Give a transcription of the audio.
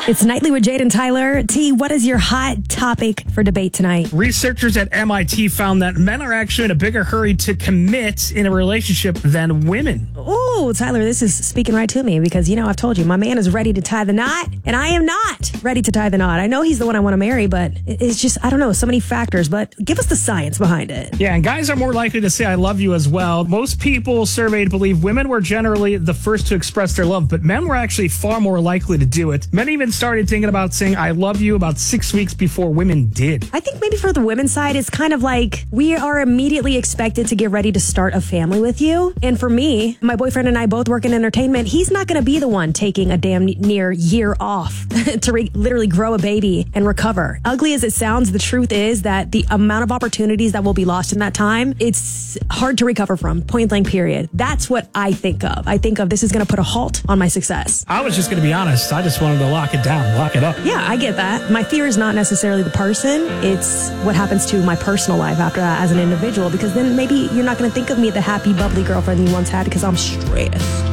It's Nightly with Jade and Tyler. T, what is your hot topic for debate tonight? Researchers at MIT found that men are actually in a bigger hurry to commit in a relationship than women. Oh, Tyler, this is speaking right to me because, I've told you, my man is ready to tie the knot, and I am not ready to tie the knot. I know he's the one I want to marry, but it's just, I don't know, so many factors, but give us the science behind it. Yeah, and guys are more likely to say I love you as well. Most people surveyed believe women were generally the first to express their love, but men were actually far more likely to do it. Men even started thinking about saying I love you about 6 weeks before women did. I think maybe for the women's side, it's kind of like we are immediately expected to get ready to start a family with you. And for me, my boyfriend and I both work in entertainment. He's not going to be the one taking a damn near year off to literally grow a baby and recover. Ugly as it sounds, the truth is that the amount of opportunities that will be lost in that time, it's hard to recover from, point blank period. That's what I think of. I think of this is going to put a halt on my success. I was just going to be honest. I just wanted to lock it down, lock it up. Yeah, I get that. My fear is not necessarily the person. It's what happens to my personal life after that as an individual, because then maybe you're not going to think of me the happy, bubbly girlfriend you once had because I'm stressed.